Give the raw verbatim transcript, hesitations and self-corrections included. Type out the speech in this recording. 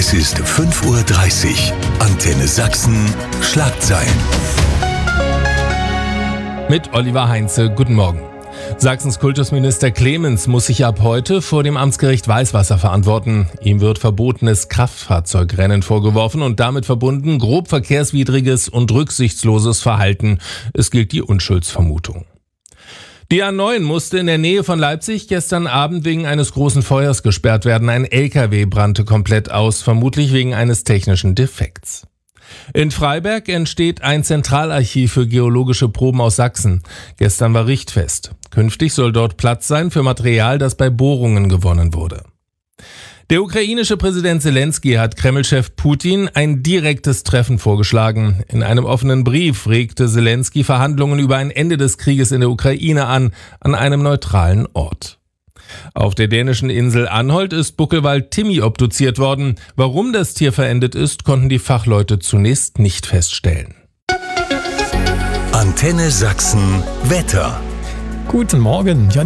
Es ist fünf Uhr dreißig. Antenne Sachsen. Schlagzeilen. Mit Oliver Heinze. Guten Morgen. Sachsens Kultusminister Clemens muss sich ab heute vor dem Amtsgericht Weißwasser verantworten. Ihm wird verbotenes Kraftfahrzeugrennen vorgeworfen und damit verbunden grob verkehrswidriges und rücksichtsloses Verhalten. Es gilt die Unschuldsvermutung. Die A neun musste in der Nähe von Leipzig gestern Abend wegen eines großen Feuers gesperrt werden. Ein L K W brannte komplett aus, vermutlich wegen eines technischen Defekts. In Freiberg entsteht ein Zentralarchiv für geologische Proben aus Sachsen. Gestern war Richtfest. Künftig soll dort Platz sein für Material, das bei Bohrungen gewonnen wurde. Der ukrainische Präsident Zelensky hat Kreml-Chef Putin ein direktes Treffen vorgeschlagen. In einem offenen Brief regte Zelensky Verhandlungen über ein Ende des Krieges in der Ukraine an, an einem neutralen Ort. Auf der dänischen Insel Anholt ist Buckelwald Timmy obduziert worden. Warum das Tier verendet ist, konnten die Fachleute zunächst nicht feststellen. Antenne Sachsen Wetter. Guten Morgen.